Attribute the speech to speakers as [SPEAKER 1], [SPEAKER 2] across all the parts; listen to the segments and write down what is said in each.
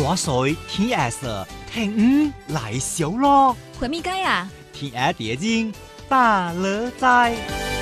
[SPEAKER 1] 大水天下事，聽來小咯。
[SPEAKER 2] 回咪街啊？
[SPEAKER 1] 天下地經大樂在。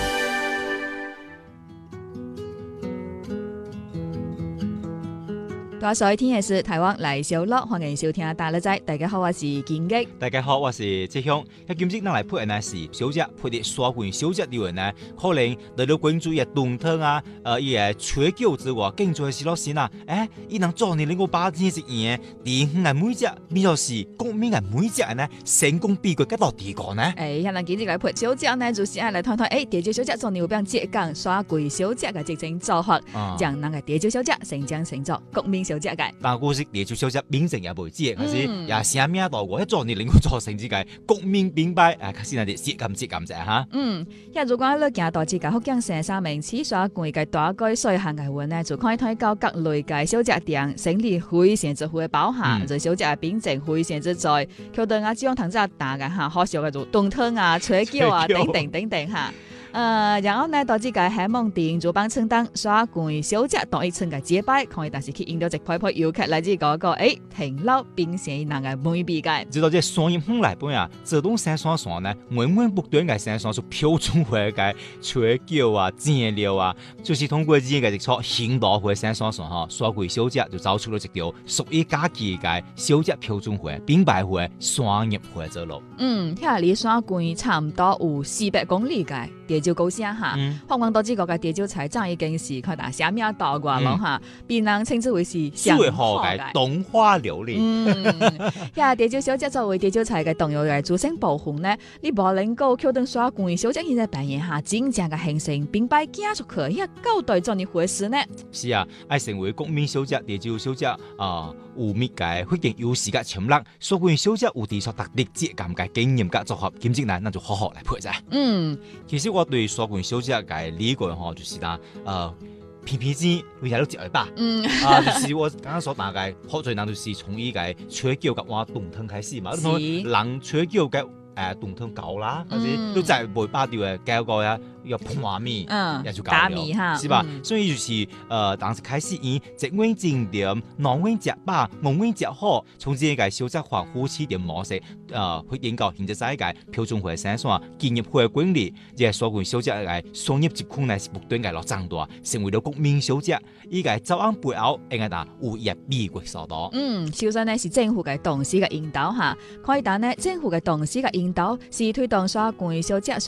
[SPEAKER 2] 大水天嘅事，台灣來小樂，歡迎收聽大樂仔。大家好，我是金吉。
[SPEAKER 1] 大家好，我是志雄。今日咱來配嘅是小姐，配啲沙棍小姐啲人呢，可能嚟到關注嘅動態啊，伊嘅吹叫之外，更多嘅是老師啊，伊能做你能夠把件事嘢，電嘅每隻，變作是國民嘅每隻呢，成功秘訣得到第個呢？
[SPEAKER 2] 咱今日來配小姐呢，就是愛來談談，地招小姐做你有邊接講沙棍小姐嘅即種做法，讓咱嘅地招小姐成長成作國民小姐嘅。
[SPEAKER 1] 但故事地招小姐名正也未知，可是也聲名大過，一做你能夠做成之個國民兵敗，確實係啲接感啫哈。
[SPEAKER 2] 如果你行到這個福建省三明市沙棍嘅大街細巷嘅話呢，就可以睇到各類嘅小姐店，生意非常之會飽下，就小姐嘅品質非常之在，佢哋啊，只用糖質大嘅嚇，好少嘅做凍湯啊、吹叫啊等等嚇。然後呢，到這個海夢店做幫襯當沙棍小姐當一層嘅接擺，可以但是去引到一批批遊客來自嗰個停留並且能嘅美美嘅。
[SPEAKER 1] 知道這商業風來本啊，這棟山山呢，源源不斷嘅山山所標準化嘅吹叫啊、剪料啊，就是通過這個嘅錯行道會山山哈，沙棍小姐就找出了一條屬於家己嘅小姐標準化、品牌化、商業化之路。
[SPEAKER 2] 遐離沙棍差唔多有400公里嘅。地招高聲嚇，香港多知個嘅地招菜真已經是佢大聲名大啩咯嚇，別人稱之為是
[SPEAKER 1] 最好嘅東花琉璃。
[SPEAKER 2] 地招小姐作為地招菜嘅重要嘅組成部分呢，你無能夠靠等沙棍小姐現在扮演下真正嘅形成，並擺驚出去，交代做你回事呢？
[SPEAKER 1] 是啊，愛成為國民小姐、地招小姐有乜嘅畢竟有時間潛力，沙棍小姐有啲所特別節感嘅經驗嘅組合，今次呢，那就好好來配啫。其實我對沙棍小姐嘅理解就是偏偏之會喺度接一把，就是我剛剛所講嘅，好最難就是從依個吹叫嘅話動湯開始嘛，人吹叫嘅動湯搞啦，或者都真係袂把掉嘅搞個呀，要破米，也就搞了，是吧？所以就是當時開始以直穩正點，軟穩食飽，硬穩食好，從這個小姐化夫妻點模式，去研究現在個標準化生產、建業化管理，即係沙棍小姐嘅商業疾苦呢是不斷嘅落長大，成為咗國民小姐。依個早安背後應該打有一美國所多。
[SPEAKER 2] 首先呢是政府嘅董事嘅引導嚇，可以講呢政府嘅董事嘅引導是推動沙棍小姐。